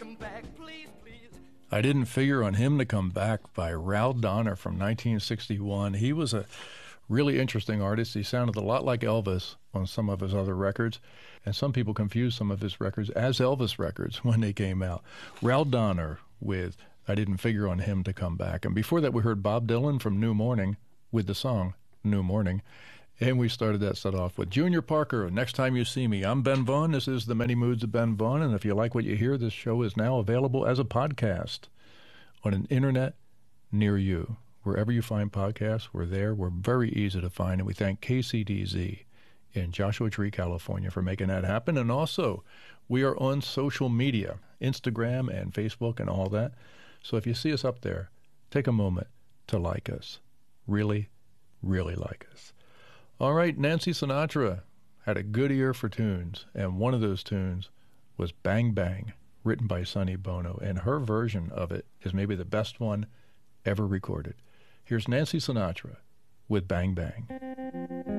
I Didn't Figure on Him to Come Back by Raul Donner from 1961. He was a really interesting artist. He sounded a lot like Elvis on some of his other records, and some people confused some of his records as Elvis records when they came out. Raul Donner with I Didn't Figure on Him to Come Back. And before that, we heard Bob Dylan from New Morning with the song New Morning. And we started that set off with Junior Parker, Next Time You See Me. I'm Ben Vaughn. This is The Many Moods of Ben Vaughn. And if you like what you hear, this show is now available as a podcast on an internet near you. Wherever you find podcasts, we're there. We're very easy to find. And we thank KCDZ in Joshua Tree, California for making that happen. And also, we are on social media, Instagram and Facebook and all that. So if you see us up there, take a moment to like us. Really, really like us. All right, Nancy Sinatra had a good ear for tunes, and one of those tunes was Bang Bang, written by Sonny Bono, and her version of it is maybe the best one ever recorded. Here's Nancy Sinatra with Bang Bang.